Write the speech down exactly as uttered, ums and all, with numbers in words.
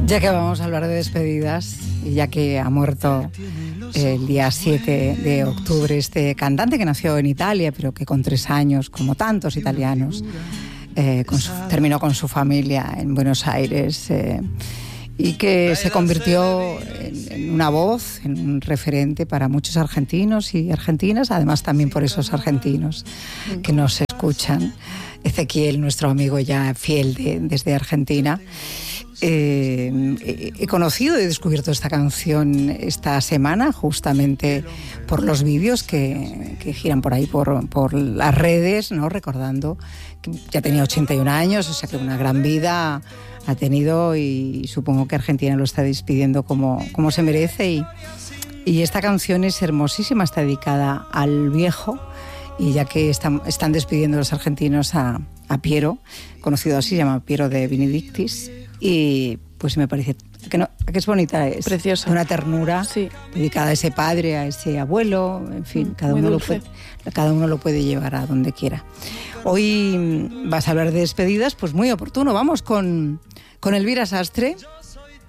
Ya que vamos a hablar de despedidas y ya que ha muerto el día siete de octubre este cantante que nació en Italia, pero que con tres años, como tantos italianos, eh, con su, terminó con su familia en Buenos Aires eh, y que se convirtió en, en una voz, en un referente para muchos argentinos y argentinas, además también por esos argentinos que nos escuchan. Ezequiel, nuestro amigo ya fiel de, desde Argentina. Eh, he conocido y he descubierto esta canción esta semana justamente por los vídeos que, que giran por ahí por, por las redes, ¿no? Recordando que ya tenía ochenta y un años, o sea que una gran vida ha tenido y supongo que Argentina lo está despidiendo como, como se merece y, y esta canción es hermosísima, está dedicada al viejo. Y ya que están, están despidiendo los argentinos a, a Piero, conocido así, se llama Piero de Benedictis, y pues me parece que, no, que es bonita, es preciosa, una ternura, sí, dedicada a ese padre, a ese abuelo, en fin, cada uno, lo puede, cada uno lo puede llevar a donde quiera. Hoy vas a hablar de despedidas, pues muy oportuno, vamos con, con Elvira Sastre,